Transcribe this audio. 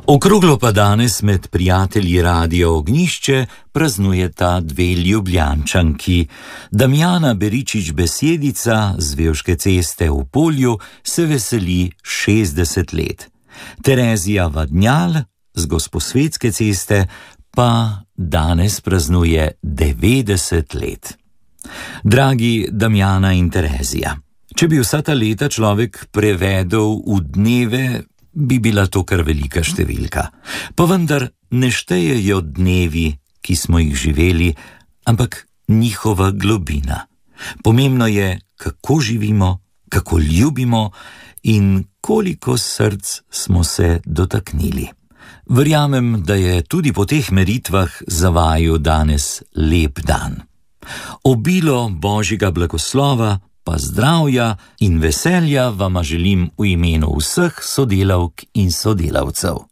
Okroglo pa danes med prijatelji Radia Ognjišče praznujeta dve Ljubljančanki. Damjana Beričič-Besedica z Vevške ceste v Polju se veseli 60 let. Terezija Vadnjal z Gosposvetske ceste pa danes praznuje 90 let. Dragi Damjana in Terezija, če bi vsa ta leta človek prevedel v dneve, bi bila to kar velika številka. Pa vendar ne štejejo dnevi, ki smo jih živeli, ampak njihova globina. Pomembno je, kako živimo, kako ljubimo in koliko src smo se dotaknili. Verjamem, da je tudi po teh meritvah za vaju danes lep dan. Obilo Božjega blagoslova, pa zdravja in veselja vama želim v imenu vseh sodelavk in sodelavcev.